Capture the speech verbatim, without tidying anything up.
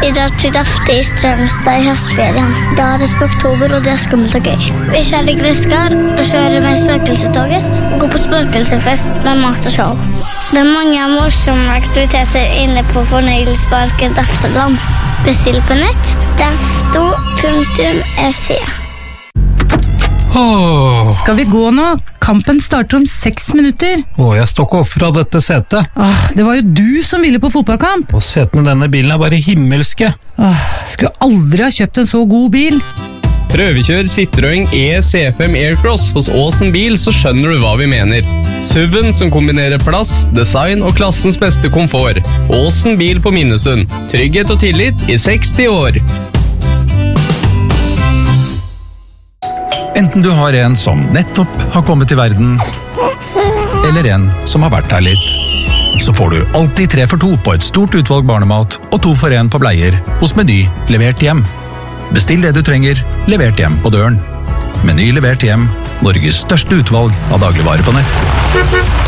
Vi drar til Dafte i Strømstad i høstferien. Da er det oktober, og det er skummelt og gøy. Vi kjører gresskar og kjører med spøkelsetoget. Går på spøkelsefest med mat og show. Det er mange morsomme aktiviteter inne på fornøyelsesparken Dafteland. Bestill på nett dafto punktum se. Åh. Skal vi gå nå? Kampen starter om seks minutter. Åh, jeg står ikke opp fra dette setet. Åh, det var jo du som ville på fotballkamp. Og setene i denne bilen er bare himmelske. Åh, skulle aldri ha kjøpt en så god bil. Prøvekjør Citroën E C fem Aircross hos Åsen Bil, så skjønner du hva vi mener. S U V-en som kombinerer plass, design og klassens beste komfort. Åsen Bil på Minnesund. Trygghet og tillit i seksti år. Enten du har en som nettopp har kommet til verden, eller en som har vært her litt, så får du alltid tre for to på et stort utvalg barnemat og to for en på bleier hos Meny levert hjem. Bestill det du trenger, levert hjem på døren. Meny levert hjem, Norges største utvalg av dagligvarer på nett.